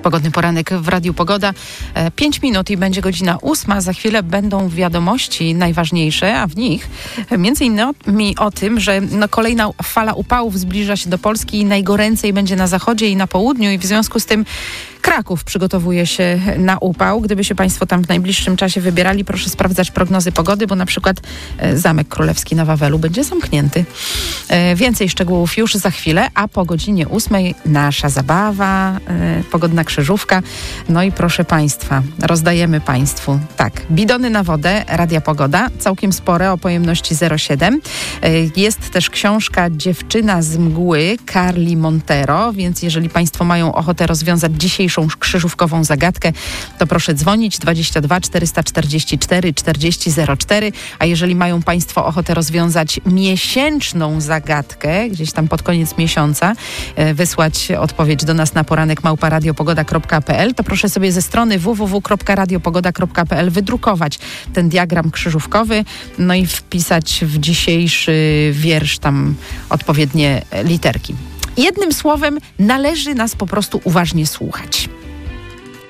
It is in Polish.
Pogodny poranek w Radiu Pogoda. 5 minut i będzie godzina 8. Za chwilę będą wiadomości najważniejsze, a w nich między innymi o tym, że kolejna fala upałów zbliża się do Polski i najgoręcej będzie na zachodzie i na południu i w związku z tym Kraków przygotowuje się na upał. Gdyby się Państwo tam w najbliższym czasie wybierali, proszę sprawdzać prognozy pogody, bo na przykład Zamek Królewski na Wawelu będzie zamknięty. Więcej szczegółów już za chwilę, a po godzinie 8 nasza zabawa, pogodna krzyżówka. No i proszę Państwa, rozdajemy Państwu, bidony na wodę, Radia Pogoda, całkiem spore o pojemności 0,7. Jest też książka Dziewczyna z mgły Carli Montero, więc jeżeli Państwo mają ochotę rozwiązać dzisiejszą krzyżówkową zagadkę, to proszę dzwonić 22 444 4004, a jeżeli mają Państwo ochotę rozwiązać miesięczną zagadkę, gdzieś tam pod koniec miesiąca, wysłać odpowiedź do nas na poranek@radiopogoda.pl, to proszę sobie ze strony www.radiopogoda.pl wydrukować ten diagram krzyżówkowy, no i wpisać w dzisiejszy wiersz tam odpowiednie literki. Jednym słowem, należy nas po prostu uważnie słuchać.